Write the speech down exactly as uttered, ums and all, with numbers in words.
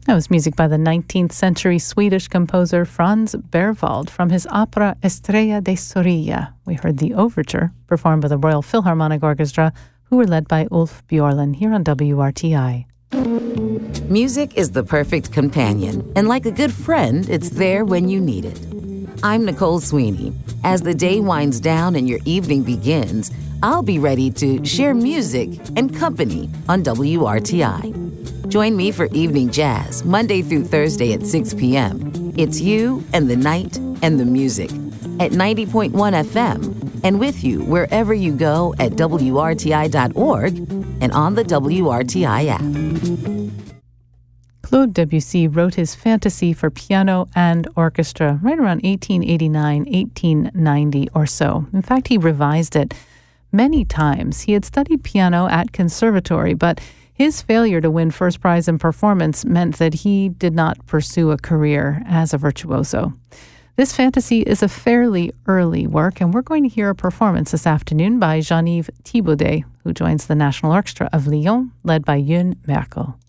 That was music by the nineteenth century Swedish composer Franz Berwald from his opera Estrella de Soria. We heard the overture performed by the Royal Philharmonic Orchestra, who were led by Ulf Björlin here on W R T I. Music is the perfect companion, and like a good friend, it's there when you need it. I'm Nicole Sweeney. As the day winds down and your evening begins, I'll be ready to share music and company on W R T I. Join me for Evening Jazz, Monday through Thursday at six p.m. It's you and the night and the music at ninety point one F M and with you wherever you go at W R T I dot org and on the W R T I app. Claude Debussy wrote his Fantasy for piano and orchestra right around eighteen eighty-nine, eighteen ninety or so. In fact, he revised it many times. He had studied piano at conservatory, but his failure to win first prize in performance meant that he did not pursue a career as a virtuoso. This Fantasy is a fairly early work, and we're going to hear a performance this afternoon by Jean-Yves Thibaudet, who joins the National Orchestra of Lyon, led by Youn Merkel.